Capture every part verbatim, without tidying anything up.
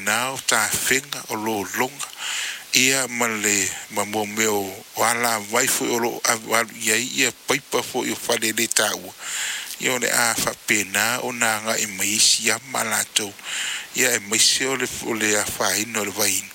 pena o ta fenga o lo longa ia male mamo meu wala vai foi o lo ia ia paipa foi o fale le tau ia le a fa pena o na nga e meisia malato ia e meisia o le o le a fa ino le vai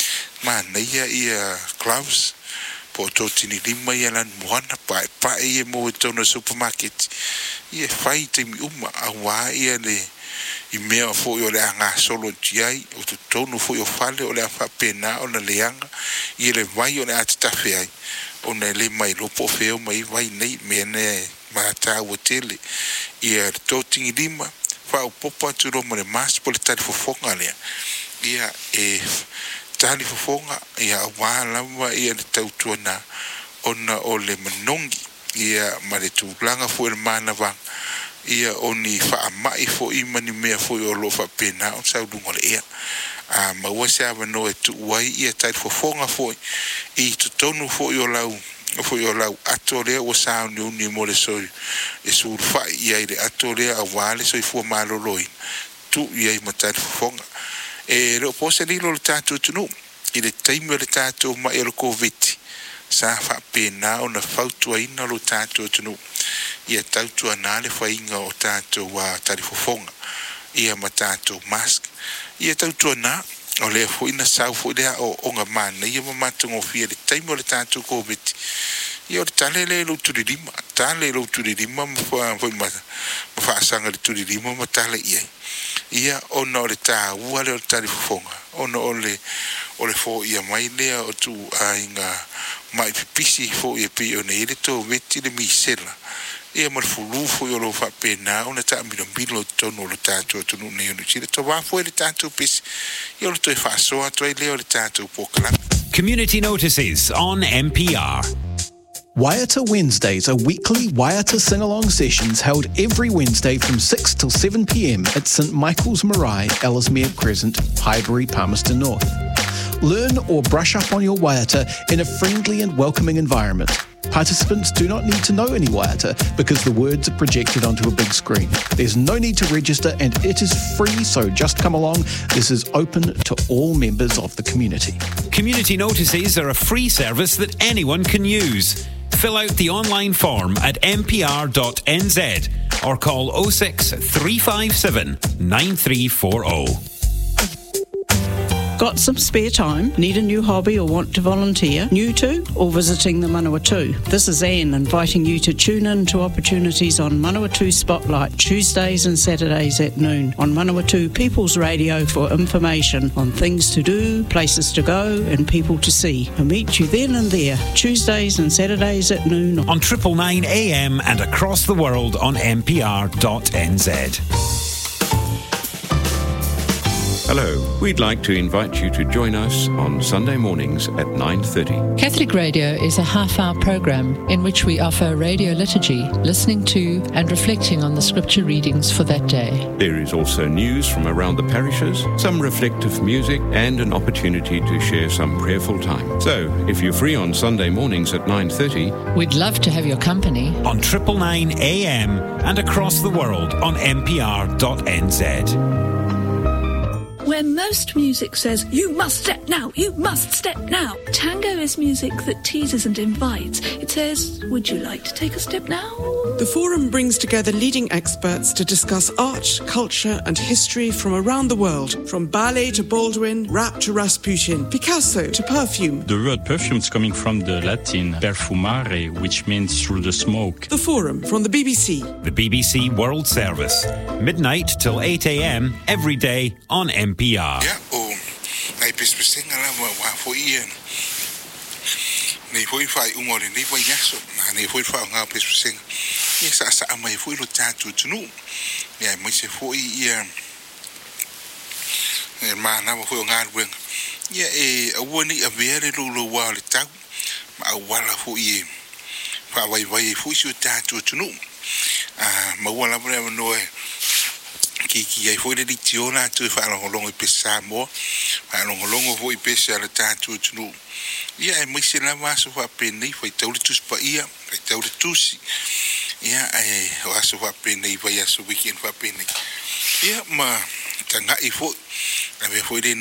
ma na ia ia gloves po to tini lima ia lan moana pa pa ia mo to no supermarket ia fai te mi uma a wa ia le i mea fo yo le anga solo tiai o tu tonu fo yo fale o le fa pena o le leanga i le vai o le atafai o ne le mai lo po feo mai vai nei me ne mata o tele i er toting lima fa o popa tu ro mo le mas po le tali fo fonga le ia e tali fo fonga ia wa la wa ia le tautuna ona o le manongi ia ma le tu langa fo le mana va ia oni fa mai fo i mani me fo o lo fa pena o sa dungo le ia a ma wa sa va no tu wai ia tai fo fonga fo i tu tonu fo yo lau fo yo lau atole o sa ni ni mo le so e su fa ia ile atole a wale so i fo malo loi tu ia i matai fo fonga e lo po se li lo tatu tu no i le taimi le tatu ma e lo covid sa fa pena o na fautu ina lo tatu tu no ia tautu anale fainga o tato wa tarifofonga ia matato mask ia tautu ana o le fo ina sau fo le o onga mana ia mamatu ngo fia le taimo le tato covid ia o tale le lo tu lima tale lo tu lima ma fo ma fa sanga le tu lima ma tale ia ia ono le ta wa le tarifofonga ono ole ole fo ia mai le o tu ainga mai pisi fo ia pi o ne le to veti le misela e mo fulu fo yo lo fa pena ona ta mi bilo tono lo tato to no ne ci to va fo le tato pis yo lo to fa so a to le le tato po kala. Community notices on M P R. Waiata Wednesdays are weekly Waiata sing-along sessions held every Wednesday from six till seven p m at St Michael's Marae, Ellesmere Crescent, Highbury, Palmerston North. Learn or brush up on your Waiata in a friendly and welcoming environment. Participants do not need to know any Waiata because the words are projected onto a big screen. There's no need to register and it is free, so just come along. This is open to all members of the community. Community notices are a free service that anyone can use. Fill out the online form at m p r dot n z or call oh six three five seven nine three four oh. Got some spare time? Need a new hobby or want to volunteer? New to or visiting the Manawatu? This is Anne inviting you to tune in to opportunities on Manawatu Spotlight Tuesdays and Saturdays at noon on Manawatu People's Radio for information on things to do, places to go and people to see. I'll meet you then and there, Tuesdays and Saturdays at noon on triple nine A M and across the world on m p r dot n z. Hello, we'd like to invite you to join us on Sunday mornings at nine thirty. Catholic Radio is a half-hour program in which we offer radio liturgy, listening to and reflecting on the scripture readings for that day. There is also news from around the parishes, some reflective music, and an opportunity to share some prayerful time. So, if you're free on Sunday mornings at nine thirty, we'd love to have your company on triple nine A M and across the world on m p r dot n z. Where most music says, you must step now, you must step now, tango is music that teases and invites. It says, would you like to take a step now? The forum brings together leading experts to discuss art, culture and history from around the world, from ballet to Baldwin, rap to Rasputin, Picasso to perfume. The word perfume is coming from the Latin perfumare, which means through the smoke. The forum from the B B C. The B B C World Service, midnight till eight a m every day on M P R. Yeah, oh, I pespesenga la wa fo ien. Nei foi fai umore nei foi yaso, nei foi fa nga pespesenga. Ye sa sa mai foi lo tatu tunu. Ye mai se foi ien. E ma na foi nga wen. Ye e awoni a vere lo lo wa le tau. Ma wala foi ye. Fa vai vai foi so tatu tunu. Ah, ma wala bre no e. Ki ki ai foi de dictiona tu fa lo longo pesa mo fa lo longo foi pesa la tatu tunu ia e misi la maso fa peni foi tau tu spa ia foi tau tu si ia e o aso fa peni vai aso weekend fa peni ia ma tanga i foi na me foi de